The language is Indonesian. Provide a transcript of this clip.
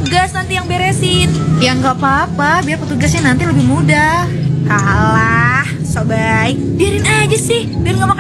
petugas nanti yang beresin. Ya nggak apa-apa, biar petugasnya nanti lebih mudah. Alah, sok baik. Biarin aja sih, biar nggak makan